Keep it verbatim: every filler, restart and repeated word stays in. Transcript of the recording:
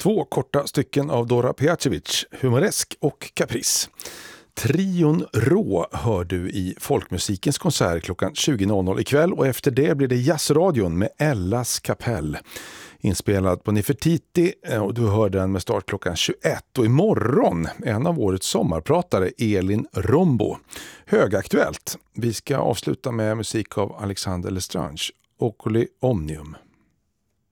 Två korta stycken av Dora Pejacevic, Humoresk och Caprice. Trion Rå hör du i Folkmusikens konsert klockan tjugo ikväll, och efter det blir det Jazzradion med Ellas kapell. Inspelad på Nefertiti, och du hör den med start klockan tjugoett. Och imorgon en av årets sommarpratare, Elin Rombo. Högaktuellt. Vi ska avsluta med musik av Alexander Lestrange, Oculi Omnium.